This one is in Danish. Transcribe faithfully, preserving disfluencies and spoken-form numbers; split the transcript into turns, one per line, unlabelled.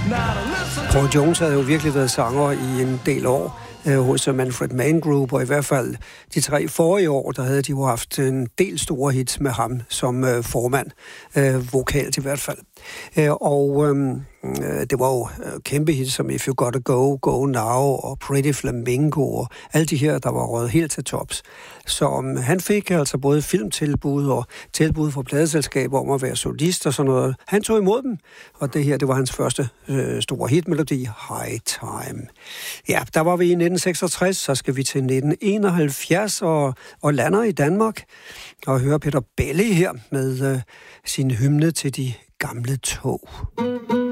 Paul Jones havde jo virkelig været sanger i en del år øh, hos Manfred Mann Group, og i hvert fald de tre forrige år, der havde de jo haft en del store hits med ham som øh, formand, øh, vokalt i hvert fald. Øh, og øh, det var jo kæmpe hits som If You Gotta Go, Go Now og Pretty Flamingo og alle de her, der var røget helt til tops. Så um, han fik altså både filmtilbud og tilbud fra pladeselskaber om at være solist og sådan noget. Han tog imod dem, og det her, det var hans første øh, store hitmelodi, High Time. Ja, der var vi i nitten seksogtres, så skal vi til nitten enoghalvfjerds og, og lander i Danmark og høre Peter Belli her med øh, sin hymne til de gamle tog.